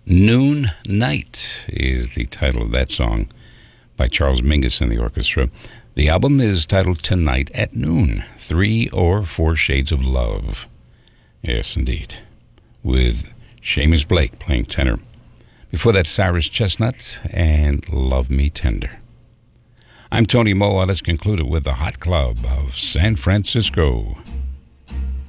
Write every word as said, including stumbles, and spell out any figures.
Noon Night is the title of that song by Charles Mingus and the orchestra. The album is titled Tonight at Noon, Three or Four Shades of Love. Yes, indeed. With Seamus Blake playing tenor. Before that, Cyrus Chestnut and Love Me Tender. I'm Tony Moa. Let's conclude it with the Hot Club of San Francisco.